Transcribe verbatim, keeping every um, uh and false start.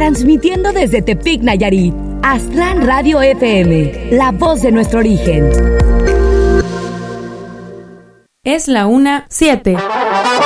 transmitiendo desde Tepic, Nayarit. Aztlán Radio F M, la voz de nuestro origen. Es la una siete.